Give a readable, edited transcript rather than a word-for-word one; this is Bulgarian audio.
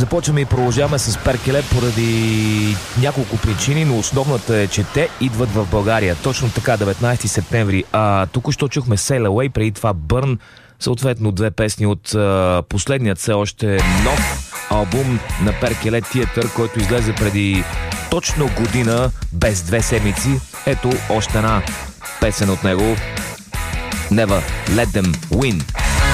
Започваме и продължаваме с Перкеле поради няколко причини, но основната е, че те идват в България. Точно така, 19 септември. Току-що чухме Sail Away, преди това Burn, съответно две песни от последният все още нов албум на Перкеле Theater, който излезе преди точно година, без 2 седмици. Ето още една песен от него. Never Let Them Win.